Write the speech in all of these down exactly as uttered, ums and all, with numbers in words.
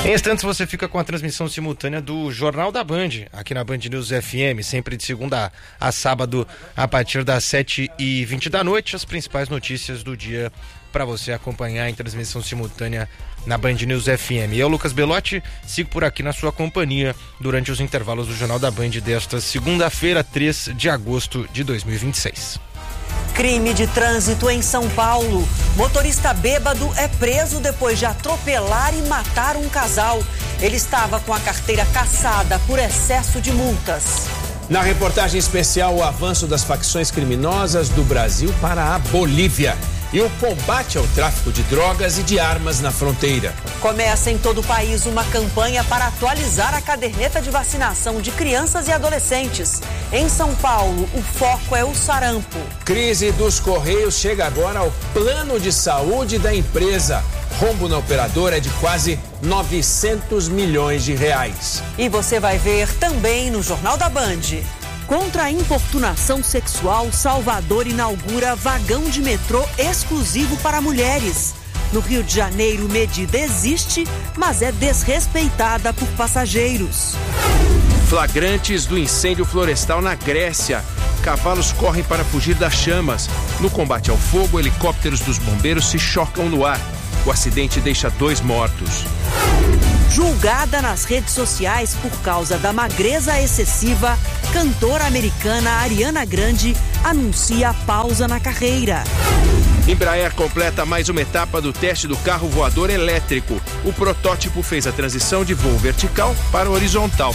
Em instantes você fica com a transmissão simultânea do Jornal da Band, aqui na Band News F M, sempre de segunda a sábado, a partir das sete e vinte da noite, as principais notícias do dia para você acompanhar em transmissão simultânea na Band News F M. Eu, Lucas Belotti, sigo por aqui na sua companhia durante os intervalos do Jornal da Band desta segunda-feira, três de agosto de dois mil e vinte e seis. Crime de trânsito em São Paulo. Motorista bêbado é preso depois de atropelar e matar um casal. Ele estava com a carteira cassada por excesso de multas. Na reportagem especial, o avanço das facções criminosas do Brasil para a Bolívia e o combate ao tráfico de drogas e de armas na fronteira. Começa em todo o país uma campanha para atualizar a caderneta de vacinação de crianças e adolescentes. Em São Paulo, o foco é o sarampo. Crise dos Correios chega agora ao plano de saúde da empresa. Rombo na operadora é de quase novecentos milhões de reais. E você vai ver também no Jornal da Band. Contra a importunação sexual, Salvador inaugura vagão de metrô exclusivo para mulheres. No Rio de Janeiro, medida existe, mas é desrespeitada por passageiros. Flagrantes do incêndio florestal na Grécia. Cavalos correm para fugir das chamas. No combate ao fogo, helicópteros dos bombeiros se chocam no ar. O acidente deixa dois mortos. Julgada nas redes sociais por causa da magreza excessiva, cantora americana Ariana Grande anuncia pausa na carreira. Embraer completa mais uma etapa do teste do carro voador elétrico. O protótipo fez a transição de voo vertical para horizontal.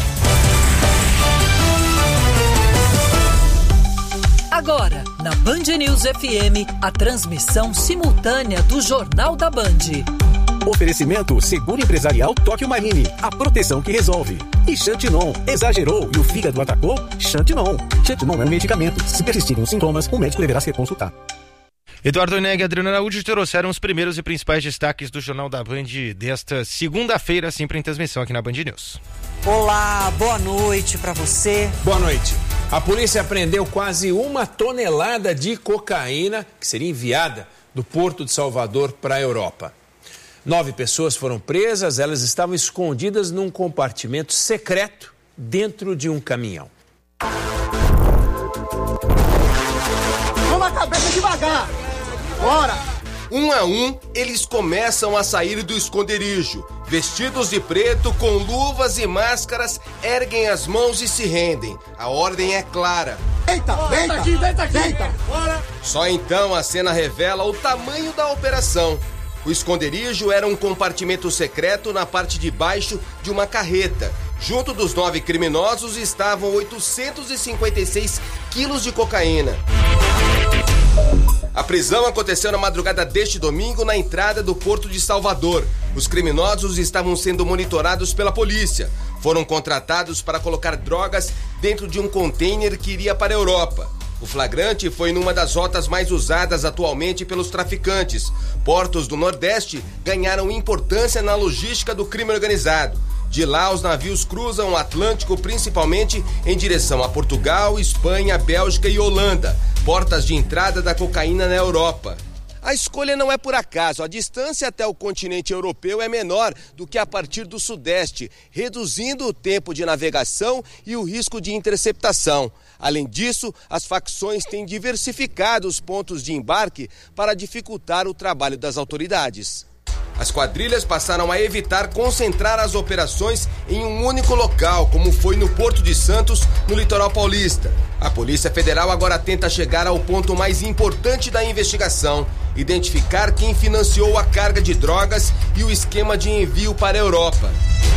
Agora, na Band News F M, a transmissão simultânea do Jornal da Band. Oferecimento Seguro Empresarial Tóquio Marine, a proteção que resolve. E Xantinon, exagerou e o fígado atacou? Xantinon. Xantinon é um medicamento. Se persistirem os sintomas, o médico deverá ser consultado. Eduardo Neg e Adriano Araújo trouxeram os primeiros e principais destaques do Jornal da Band desta segunda-feira, sempre em transmissão aqui na Band News. Olá, boa noite para você. Boa noite. A polícia apreendeu quase uma tonelada de cocaína que seria enviada do Porto de Salvador para a Europa. Nove pessoas foram presas, elas estavam escondidas num compartimento secreto dentro de um caminhão. Vamos a cabeça devagar! Bora! Um a um, eles começam a sair do esconderijo. Vestidos de preto, com luvas e máscaras, erguem as mãos e se rendem. A ordem é clara. Eita, deita aqui, deita aqui! Deita. Só então a cena revela o tamanho da operação. O esconderijo era um compartimento secreto na parte de baixo de uma carreta. Junto dos nove criminosos estavam oitocentos e cinquenta e seis quilos de cocaína. A prisão aconteceu na madrugada deste domingo na entrada do Porto de Salvador. Os criminosos estavam sendo monitorados pela polícia. Foram contratados para colocar drogas dentro de um container que iria para a Europa. O flagrante foi numa das rotas mais usadas atualmente pelos traficantes. Portos do Nordeste ganharam importância na logística do crime organizado. De lá, os navios cruzam o Atlântico principalmente em direção a Portugal, Espanha, Bélgica e Holanda, portas de entrada da cocaína na Europa. A escolha não é por acaso. A distância até o continente europeu é menor do que a partir do Sudeste, reduzindo o tempo de navegação e o risco de interceptação. Além disso, as facções têm diversificado os pontos de embarque para dificultar o trabalho das autoridades. As quadrilhas passaram a evitar concentrar as operações em um único local, como foi no Porto de Santos, no litoral paulista. A Polícia Federal agora tenta chegar ao ponto mais importante da investigação: identificar quem financiou a carga de drogas e o esquema de envio para a Europa.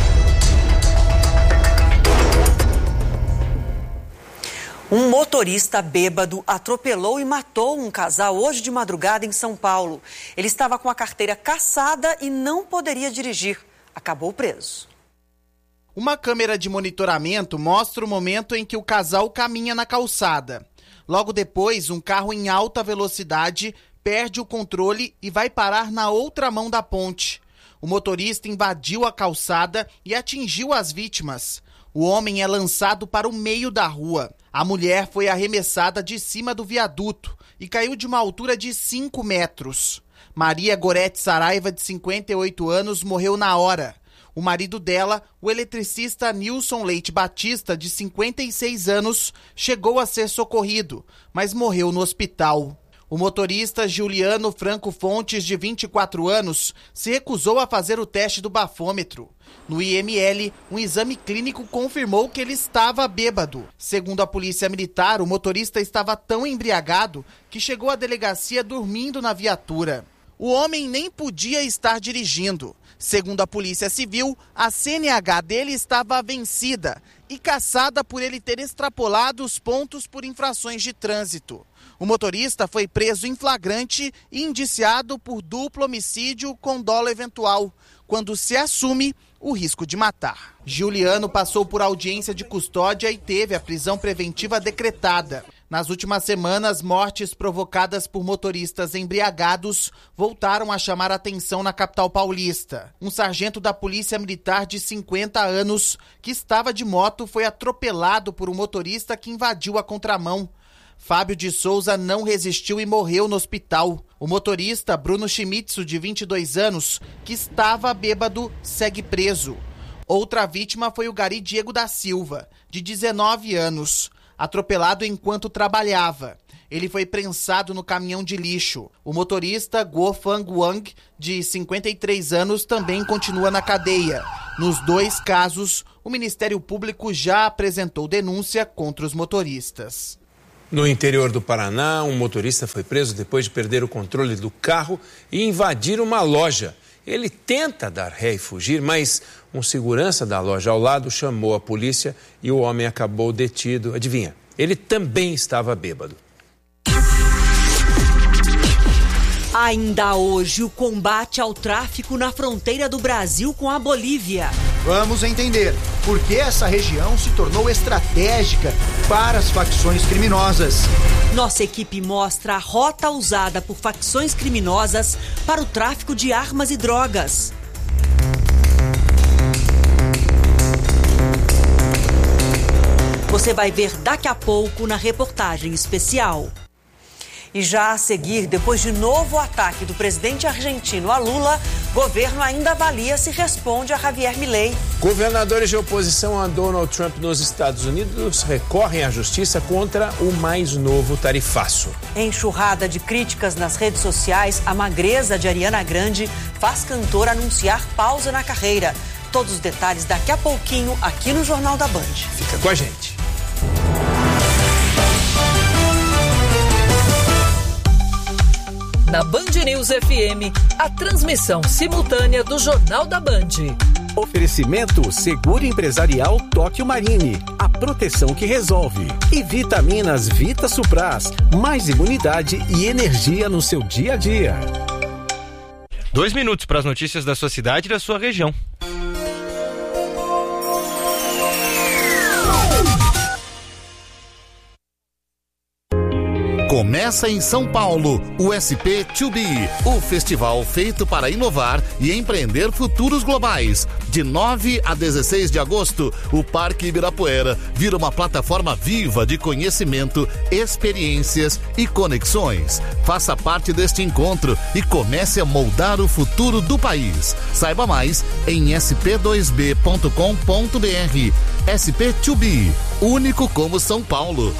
Um motorista bêbado atropelou e matou um casal hoje de madrugada em São Paulo. Ele estava com a carteira cassada e não poderia dirigir. Acabou preso. Uma câmera de monitoramento mostra o momento em que o casal caminha na calçada. Logo depois, um carro em alta velocidade perde o controle e vai parar na outra mão da ponte. O motorista invadiu a calçada e atingiu as vítimas. O homem é lançado para o meio da rua. A mulher foi arremessada de cima do viaduto e caiu de uma altura de cinco metros. Maria Gorete Saraiva, de cinquenta e oito anos, morreu na hora. O marido dela, o eletricista Nilson Leite Batista, de cinquenta e seis anos, chegou a ser socorrido, mas morreu no hospital. O motorista Juliano Franco Fontes, de vinte e quatro anos, se recusou a fazer o teste do bafômetro. No I M L, um exame clínico confirmou que ele estava bêbado. Segundo a polícia militar, o motorista estava tão embriagado que chegou à delegacia dormindo na viatura. O homem nem podia estar dirigindo. Segundo a Polícia Civil, a C N H dele estava vencida e cassada por ele ter extrapolado os pontos por infrações de trânsito. O motorista foi preso em flagrante e indiciado por duplo homicídio com dolo eventual, quando se assume o risco de matar. Juliano passou por audiência de custódia e teve a prisão preventiva decretada. Nas últimas semanas, mortes provocadas por motoristas embriagados voltaram a chamar a atenção na capital paulista. Um sargento da Polícia Militar de cinquenta anos, que estava de moto, foi atropelado por um motorista que invadiu a contramão. Fábio de Souza não resistiu e morreu no hospital. O motorista, Bruno Schmitzu, de vinte e dois anos, que estava bêbado, segue preso. Outra vítima foi o gari Diego da Silva, de dezenove anos, atropelado enquanto trabalhava. Ele foi prensado no caminhão de lixo. O motorista, Guo Fang Wang, de cinquenta e três anos, também continua na cadeia. Nos dois casos, o Ministério Público já apresentou denúncia contra os motoristas. No interior do Paraná, um motorista foi preso depois de perder o controle do carro e invadir uma loja. Ele tenta dar ré e fugir, mas um segurança da loja ao lado chamou a polícia e o homem acabou detido. Adivinha? Ele também estava bêbado. Ainda hoje, o combate ao tráfico na fronteira do Brasil com a Bolívia. Vamos entender por que essa região se tornou estratégica para as facções criminosas. Nossa equipe mostra a rota usada por facções criminosas para o tráfico de armas e drogas. Você vai ver daqui a pouco na reportagem especial. E já a seguir, depois de novo ataque do presidente argentino a Lula, governo ainda avalia se responde a Javier Milei. Governadores de oposição a Donald Trump nos Estados Unidos recorrem à justiça contra o mais novo tarifaço. Enxurrada de críticas nas redes sociais, a magreza de Ariana Grande faz cantora anunciar pausa na carreira. Todos os detalhes daqui a pouquinho aqui no Jornal da Band. Fica com a gente. Na Band News F M, a transmissão simultânea do Jornal da Band. Oferecimento Seguro Empresarial Tóquio Marine, a proteção que resolve. E Vitaminas Vita Supras, mais imunidade e energia no seu dia a dia. Dois minutos para as notícias da sua cidade e da sua região. Começa em São Paulo, o S P dois B, o festival feito para inovar e empreender futuros globais. De nove a dezesseis de agosto, o Parque Ibirapuera vira uma plataforma viva de conhecimento, experiências e conexões. Faça parte deste encontro e comece a moldar o futuro do país. Saiba mais em s p dois b ponto com ponto b r. S P dois B, único como São Paulo.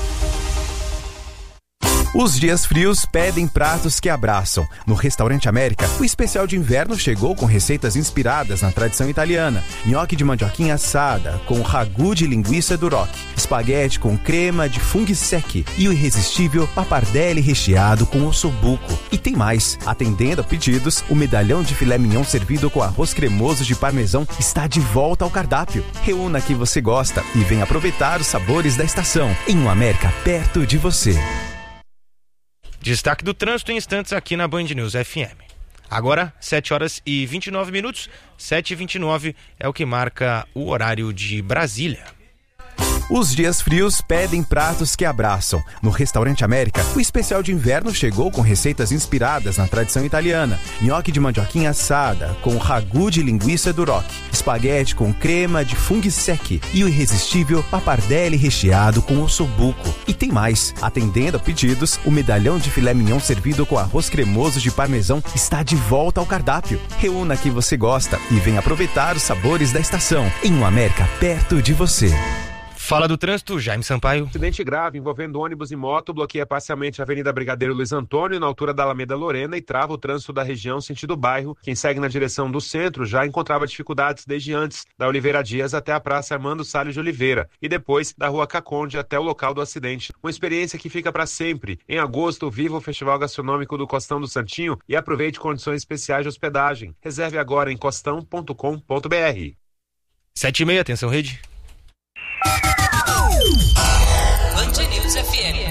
Os dias frios pedem pratos que abraçam. No Restaurante América, o especial de inverno chegou com receitas inspiradas na tradição italiana. Nhoque de mandioquinha assada, com ragu de linguiça Duroc. Espaguete com crema de funghi secchi. E o irresistível pappardelle recheado com ossobuco. E tem mais. Atendendo a pedidos, o medalhão de filé mignon servido com arroz cremoso de parmesão está de volta ao cardápio. Reúna que você gosta e venha aproveitar os sabores da estação. Em um América perto de você. Destaque do trânsito em instantes aqui na Band News F M. Agora, sete horas e vinte e nove minutos, sete e vinte e nove é o que marca o horário de Brasília. Os dias frios pedem pratos que abraçam. No Restaurante América, o especial de inverno chegou com receitas inspiradas na tradição italiana. Nhoque de mandioquinha assada, com ragu de linguiça duroc. Espaguete com crema de funghi secchi. E o irresistível pappardelle recheado com ossobuco. E tem mais. Atendendo a pedidos, o medalhão de filé mignon servido com arroz cremoso de parmesão está de volta ao cardápio. Reúna quem você gosta e venha aproveitar os sabores da estação. Em uma América perto de você. Fala do trânsito, Jaime Sampaio. Acidente grave envolvendo ônibus e moto bloqueia parcialmente a Avenida Brigadeiro Luiz Antônio, na altura da Alameda Lorena, e trava o trânsito da região sentido bairro. Quem segue na direção do centro já encontrava dificuldades desde antes, da Oliveira Dias até a Praça Armando Salles de Oliveira, e depois da Rua Caconde até o local do acidente. Uma experiência que fica para sempre. Em agosto, viva o Festival Gastronômico do Costão do Santinho e aproveite condições especiais de hospedagem. Reserve agora em costão ponto com ponto b r. Sete e meia, atenção rede. Band News F M.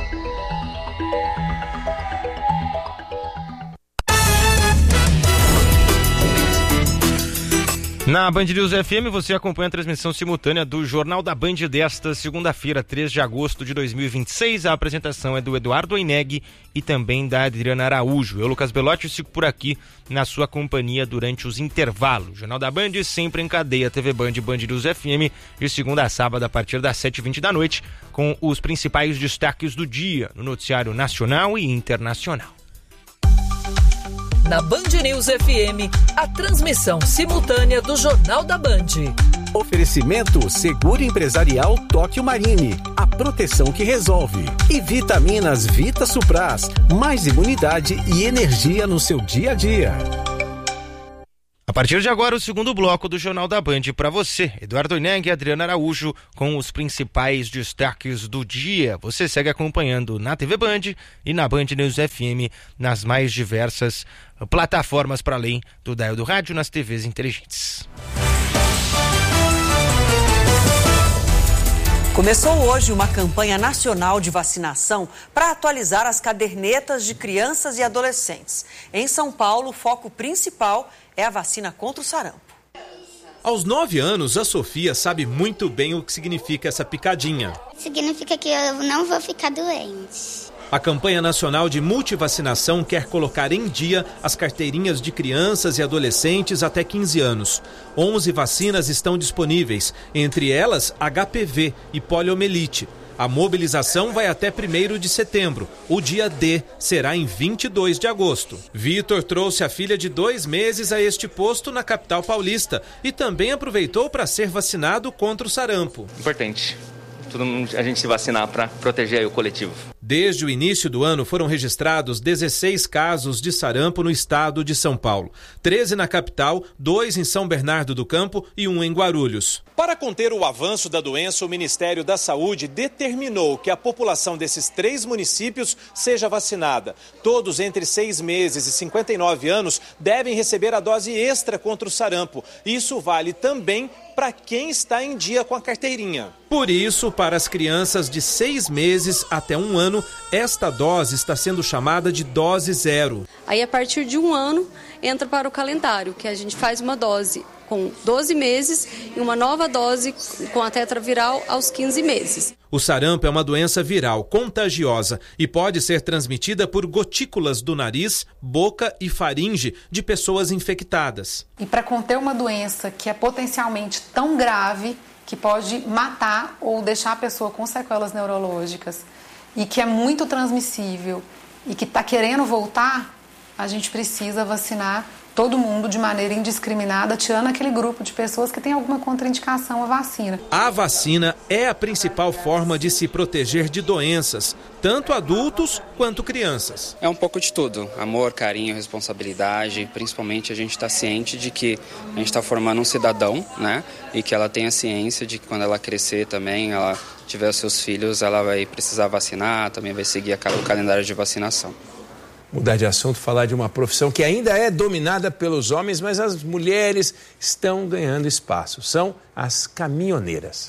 Na Band News F M você acompanha a transmissão simultânea do Jornal da Band desta segunda-feira, três de agosto de dois mil e vinte e seis. A apresentação é do Eduardo Oineg e também da Adriana Araújo. Eu, Lucas Belotti, fico por aqui na sua companhia durante os intervalos. Jornal da Band sempre em cadeia, T V Band e Band News F M, de segunda a sábado a partir das sete e vinte da noite, com os principais destaques do dia no noticiário nacional e internacional. Na Band News F M, a transmissão simultânea do Jornal da Band. Oferecimento Seguro Empresarial Tóquio Marine, a proteção que resolve. E Vitaminas Vita Supras, mais imunidade e energia no seu dia a dia. A partir de agora, o segundo bloco do Jornal da Band para você, Eduardo Oineg e Adriana Araújo, com os principais destaques do dia. Você segue acompanhando na T V Band e na Band News F M, nas mais diversas plataformas para além do dial do rádio, nas T Vs inteligentes. Começou hoje uma campanha nacional de vacinação para atualizar as cadernetas de crianças e adolescentes. Em São Paulo, o foco principal é a vacina contra o sarampo. Aos nove anos, a Sofia sabe muito bem o que significa essa picadinha. Significa que eu não vou ficar doente. A campanha nacional de multivacinação quer colocar em dia as carteirinhas de crianças e adolescentes até quinze anos. onze vacinas estão disponíveis, entre elas H P V e poliomielite. A mobilização vai até primeiro de setembro. O dia D será em vinte e dois de agosto. Vitor trouxe a filha de dois meses a este posto na capital paulista e também aproveitou para ser vacinado contra o sarampo. Importante. Todo mundo, a gente se vacinar para proteger aí o coletivo. Desde o início do ano foram registrados dezesseis casos de sarampo no estado de São Paulo. treze na capital, dois em São Bernardo do Campo e um em Guarulhos. Para conter o avanço da doença, o Ministério da Saúde determinou que a população desses três municípios seja vacinada. Todos entre seis meses e cinquenta e nove anos devem receber a dose extra contra o sarampo. Isso vale também para quem está em dia com a carteirinha. Por isso, para as crianças de seis meses até um ano, esta dose está sendo chamada de dose zero. Aí, a partir de um ano, entra para o calendário, que a gente faz uma dose com doze meses e uma nova dose com a tetraviral aos quinze meses. O sarampo é uma doença viral contagiosa e pode ser transmitida por gotículas do nariz, boca e faringe de pessoas infectadas. E para conter uma doença que é potencialmente tão grave que pode matar ou deixar a pessoa com sequelas neurológicas e que é muito transmissível e que está querendo voltar, a gente precisa vacinar todo mundo de maneira indiscriminada, tirando aquele grupo de pessoas que tem alguma contraindicação à vacina. A vacina é a principal forma de se proteger de doenças, tanto adultos quanto crianças. É um pouco de tudo, amor, carinho, responsabilidade, principalmente a gente está ciente de que a gente está formando um cidadão, né? E que ela tenha ciência de que quando ela crescer também, ela tiver os seus filhos, ela vai precisar vacinar, também vai seguir o calendário de vacinação. Mudar de assunto, falar de uma profissão que ainda é dominada pelos homens, mas as mulheres estão ganhando espaço. São as caminhoneiras.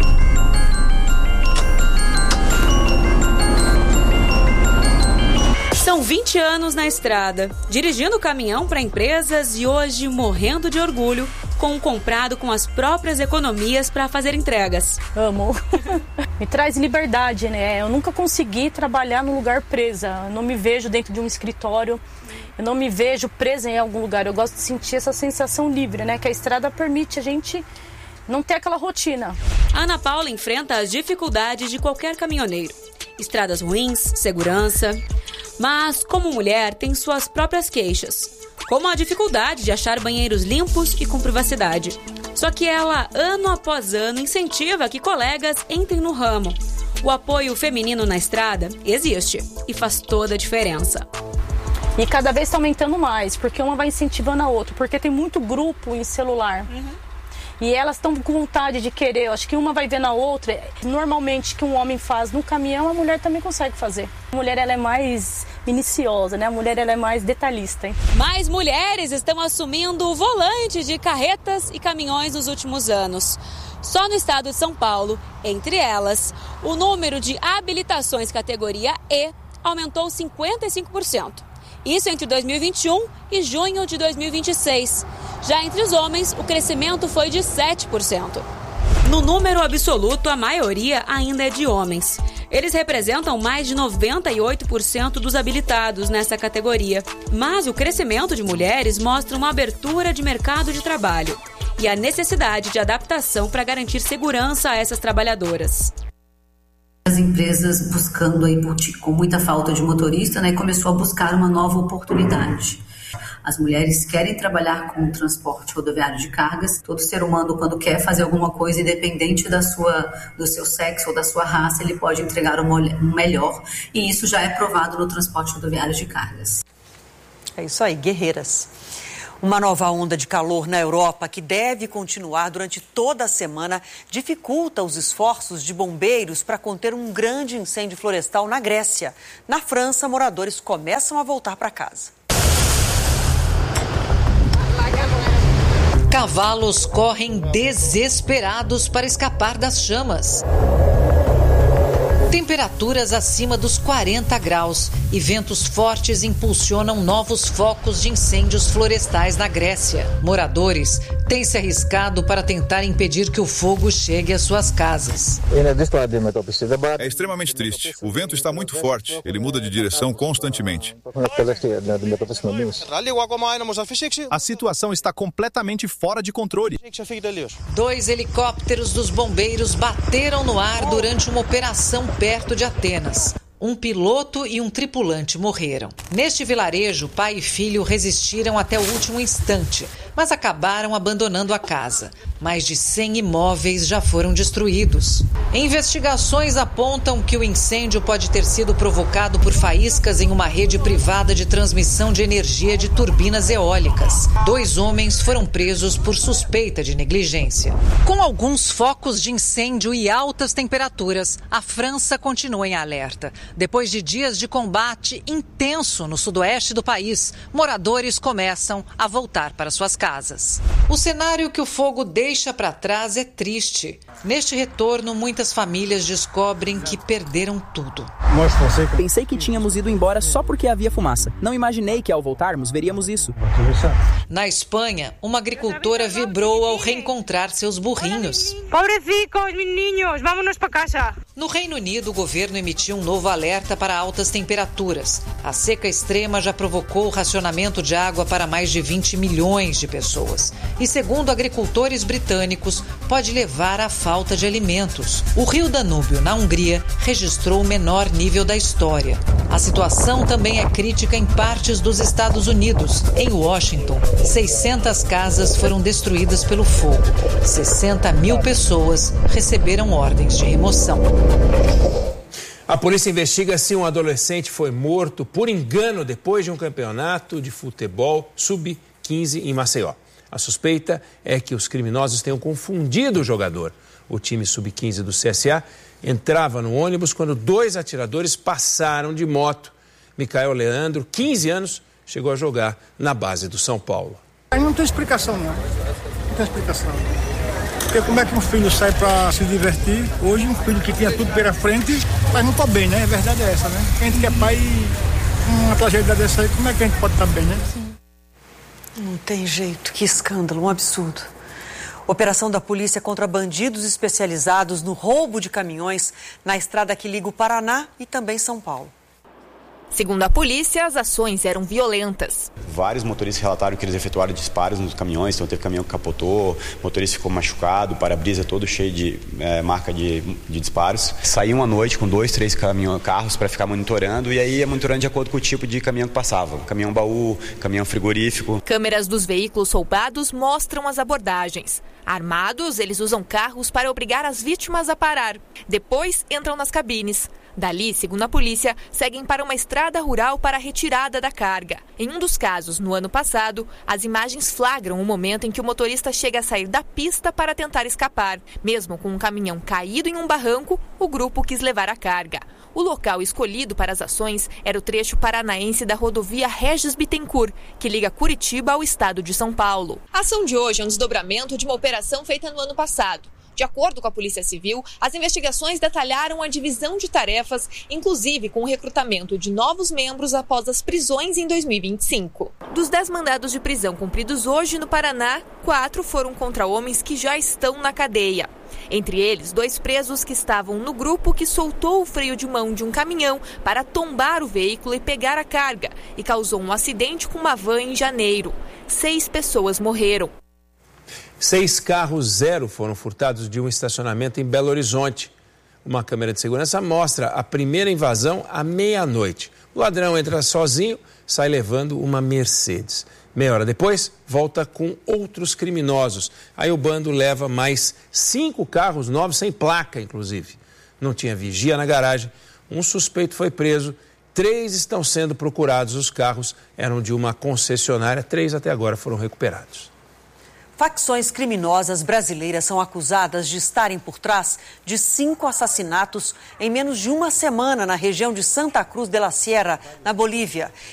São vinte anos na estrada, dirigindo caminhão para empresas e hoje morrendo de orgulho com o comprado com as próprias economias para fazer entregas. Amo. Me traz liberdade, né? Eu nunca consegui trabalhar num lugar presa. Eu não me vejo dentro de um escritório. Eu não me vejo presa em algum lugar. Eu gosto de sentir essa sensação livre, né? Que a estrada permite a gente não ter aquela rotina. Ana Paula enfrenta as dificuldades de qualquer caminhoneiro. Estradas ruins, segurança. Mas, como mulher, tem suas próprias queixas. Como a dificuldade de achar banheiros limpos e com privacidade. Só que ela, ano após ano, incentiva que colegas entrem no ramo. O apoio feminino na estrada existe e faz toda a diferença. E cada vez está aumentando mais, porque uma vai incentivando a outra, porque tem muito grupo em celular. Uhum. E elas estão com vontade de querer, eu acho que uma vai ver na outra. Normalmente, o que um homem faz no caminhão, a mulher também consegue fazer. A mulher ela é mais minuciosa, né? A mulher ela é mais detalhista. Hein? Mais mulheres estão assumindo o volante de carretas e caminhões nos últimos anos. Só no estado de São Paulo, entre elas, o número de habilitações categoria E aumentou cinquenta e cinco por cento. Isso entre dois mil e vinte e um e junho de dois mil e vinte e seis. Já entre os homens, o crescimento foi de sete por cento. No número absoluto, a maioria ainda é de homens. Eles representam mais de noventa e oito por cento dos habilitados nessa categoria. Mas o crescimento de mulheres mostra uma abertura de mercado de trabalho e a necessidade de adaptação para garantir segurança a essas trabalhadoras. As empresas buscando aí com muita falta de motorista, né, começou a buscar uma nova oportunidade. As mulheres querem trabalhar com o transporte rodoviário de cargas. Todo ser humano, quando quer fazer alguma coisa, independente da sua, do seu sexo ou da sua raça, ele pode entregar um melhor. E isso já é provado no transporte rodoviário de cargas. É isso aí, guerreiras. Uma nova onda de calor na Europa, que deve continuar durante toda a semana, dificulta os esforços de bombeiros para conter um grande incêndio florestal na Grécia. Na França, moradores começam a voltar para casa. Cavalos correm desesperados para escapar das chamas. Temperaturas acima dos quarenta graus e ventos fortes impulsionam novos focos de incêndios florestais na Grécia. Moradores têm se arriscado para tentar impedir que o fogo chegue às suas casas. É extremamente triste. O vento está muito forte. Ele muda de direção constantemente. A situação está completamente fora de controle. Dois helicópteros dos bombeiros bateram no ar durante uma operação perto de Atenas. Um piloto e um tripulante morreram. Neste vilarejo, pai e filho resistiram até o último instante, mas acabaram abandonando a casa. Mais de cem imóveis já foram destruídos. Investigações apontam que o incêndio pode ter sido provocado por faíscas em uma rede privada de transmissão de energia de turbinas eólicas. Dois homens foram presos por suspeita de negligência. Com alguns focos de incêndio e altas temperaturas, a França continua em alerta. Depois de dias de combate intenso no sudoeste do país, moradores começam a voltar para suas casas. O cenário que o fogo deixa para trás é triste. Neste retorno, muitas famílias descobrem que perderam tudo. Pensei que tínhamos ido embora só porque havia fumaça. Não imaginei que ao voltarmos veríamos isso. Na Espanha, uma agricultora vibrou ao reencontrar seus burrinhos. Pobrecicos, meninos, vamos para casa. No Reino Unido, o governo emitiu um novo alerta para altas temperaturas. A seca extrema já provocou o racionamento de água para mais de vinte milhões de pessoas. E, segundo agricultores britânicos, pode levar à falta de alimentos. O rio Danúbio, na Hungria, registrou o menor nível da história. A situação também é crítica em partes dos Estados Unidos. Em Washington, seiscentas casas foram destruídas pelo fogo. sessenta mil pessoas receberam ordens de remoção. A polícia investiga se um adolescente foi morto por engano depois de um campeonato de futebol sub quinze em Maceió. A suspeita é que os criminosos tenham confundido o jogador. O time sub quinze do C S A entrava no ônibus quando dois atiradores passaram de moto. Micael Leandro, quinze anos, chegou a jogar na base do São Paulo. Aí não tem explicação, não. Não tem explicação. Porque como é que um filho sai para se divertir? Hoje um filho que tinha tudo pela frente, mas não está bem, né? A verdade é essa, né? A gente que é pai, uma tragédia dessa aí, como é que a gente pode estar bem, né? Não tem jeito, que escândalo, um absurdo. Operação da polícia contra bandidos especializados no roubo de caminhões na estrada que liga o Paraná e também São Paulo. Segundo a polícia, as ações eram violentas. Vários motoristas relataram que eles efetuaram disparos nos caminhões, então teve caminhão que capotou, o motorista ficou machucado, o para-brisa todo cheio de é, marca de, de disparos. Saíam à noite com dois, três caminhão, carros para ficar monitorando, e aí ia monitorando de acordo com o tipo de caminhão que passava. Caminhão baú, caminhão frigorífico. Câmeras dos veículos roubados mostram as abordagens. Armados, eles usam carros para obrigar as vítimas a parar. Depois, entram nas cabines. Dali, segundo a polícia, seguem para uma estrada rural para a retirada da carga. Em um dos casos, no ano passado, as imagens flagram o momento em que o motorista chega a sair da pista para tentar escapar. Mesmo com um caminhão caído em um barranco, o grupo quis levar a carga. O local escolhido para as ações era o trecho paranaense da rodovia Regis Bittencourt, que liga Curitiba ao estado de São Paulo. A ação de hoje é um desdobramento de uma operação feita no ano passado. De acordo com a Polícia Civil, as investigações detalharam a divisão de tarefas, inclusive com o recrutamento de novos membros após as prisões em dois mil e vinte e cinco. Dos dez mandados de prisão cumpridos hoje no Paraná, quatro foram contra homens que já estão na cadeia. Entre eles, dois presos que estavam no grupo que soltou o freio de mão de um caminhão para tombar o veículo e pegar a carga, e causou um acidente com uma van em janeiro. Seis pessoas morreram. Seis carros zero foram furtados de um estacionamento em Belo Horizonte. Uma câmera de segurança mostra a primeira invasão à meia-noite. O ladrão entra sozinho, sai levando uma Mercedes. Meia hora depois, volta com outros criminosos. Aí o bando leva mais cinco carros novos, sem placa, inclusive. Não tinha vigia na garagem. Um suspeito foi preso. Três estão sendo procurados. Os carros eram de uma concessionária. Três até agora foram recuperados. Facções criminosas brasileiras são acusadas de estarem por trás de cinco assassinatos em menos de uma semana na região de Santa Cruz de la Sierra, na Bolívia.